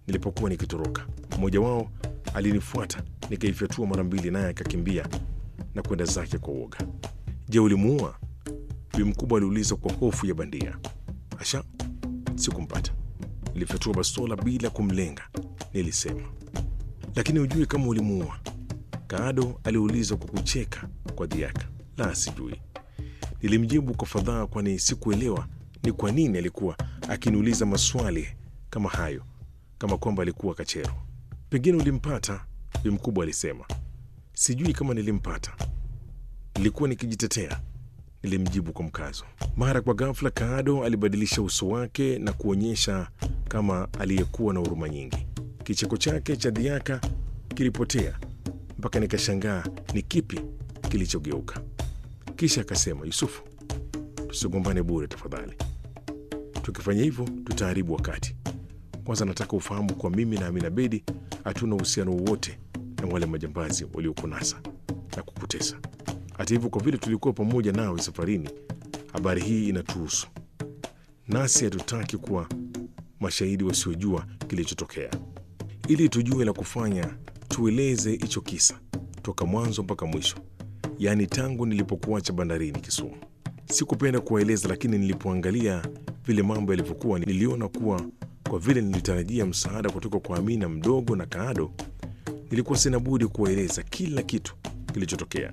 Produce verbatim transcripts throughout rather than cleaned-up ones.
nilipokuwa nikitoroka. Mmoja wao alinifuata, nikaifyatua mara mbili, naye akakimbia na kwenda zake kwa uoga. Je, ulimuua? Bi mkubwa aliuliza kwa hofu ya bandia. Asha, sikumpata. Nilifyatua bastola bila kumlenga, nilisema. Lakini hujui kama ulimuua? Kaado aliuliza kwa kucheka kwa dhiaka. La, sijui, nilimjibu kwa fadhaa, kwani sikuelewa ni kwa nini alikuwa akiniuliza maswali kama hayo, kama kwamba alikuwa kachero. Pengine ulimpata, Bi mkubwa alisema. Sijui kama nilimpata, nilikuwa nikijitetea, nilimjibu kwa mkazo. Mara kwa ghafla Kaado alibadilisha uso wake na kuonyesha kama aliyekuwa na huruma nyingi. Kicheko chake cha dhiaka kilipotea mpaka nikashangaa ni kipi kilichogeuka. Kisha akasema, Yusufu, tusigombane bure tafadhali. Tukifanya hivyo tutaharibu wakati. Kwanza nataka ufahamu kwa mimi na Amina Bedi hatuna uhusiano wowote na wale majambazi waliokunasa na kukutesa. Hata hivyo, kwa vile tulikuwa pamoja nawe safarini, habari hii inatuhusu, nasi hatutaki kuwa mashahidi wasiojua kilichotokea. Ili tujue la kufanya, tueleze hicho kisa toka mwanzo mpaka mwisho, yaani tangu nilipokuacha bandarini Kisumu. Sikupenda kuwaeleza, lakini nilipoangalia vile mambo yalivyokuwa, niliona kuwa kwa vile nilitarajia msaada kutoka kwa Amina mdogo na Kaado, nilikuwa sina budi kuwaeleza kila kitu kilichotokea.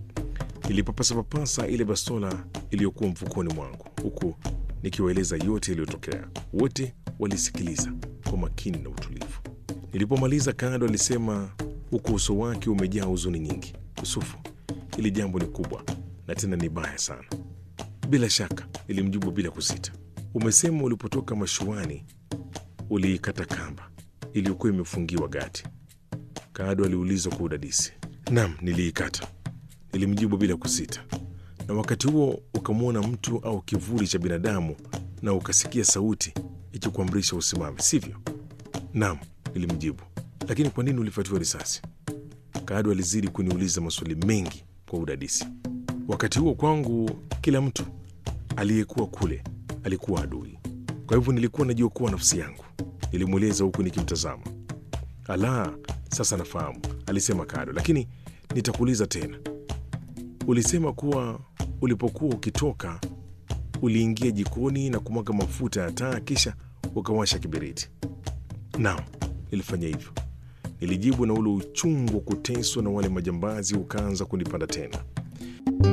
Nilipapasa ile bastola iliyokuwa mfukoni mwangu, huku nikiwaeleza yote yaliyotokea. Wote walisikiliza kwa makini na utulivu. Nilipomaliza, Kaado alisema huku uso wake umejaa huzuni nyingi, Yusufu, hili jambo ni kubwa na tena ni baya sana. Bila shaka, nilimjibu bila kusita. Umesema ulipotoka mashuani uliikata kamba iliyokuwa imefungiwa gati? Kaado aliuliza kwa udadisi. Naam, niliikata, nilimjibu bila kusita. Na wakati huo ukamwona mtu au kivuli cha binadamu na ukasikia sauti ikikuamrisha usimame, sivyo? Naam, nilimjibu. Lakini kwa nini ulifyatua risasi? Kaado alizidi kuniuliza maswali mengi kwa udadisi. Wakati huo kwangu kila mtu aliyekuwa kule alikuwa adui, kwa hivyo nilikuwa najiokoa nafsi yangu, nilimweleza huku nikimtazama. Ala, sasa nafahamu, alisema Kaado, lakini nitakuuliza tena. Ulisema kuwa ulipokuwa ukitoka uliingia jikoni na kumwaga mafuta ya taa kisha ukawasha kiberiti? Naam, nilifanya hivyo, nilijibu, na ule uchungu wa kuteswa na wale majambazi ukaanza kunipanda tena.